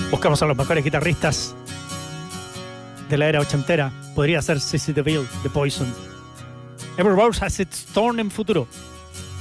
Buscamos a los mejores guitarristas de la era ochentera. Podría ser Sissy DeVille, de Poison. Every Rose Has Its Thorn en futuro.